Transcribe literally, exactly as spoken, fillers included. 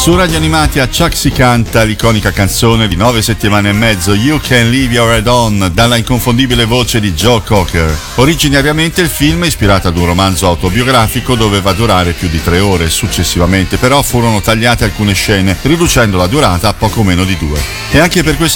Su Radio Animati a Chuck si canta l'iconica canzone di nove settimane e mezzo You Can Leave Your Head On, dalla inconfondibile voce di Joe Cocker. Originariamente il film, ispirato ad un romanzo autobiografico, doveva durare più di tre ore. Successivamente però furono tagliate alcune scene, riducendo la durata a poco meno di due. E anche per questo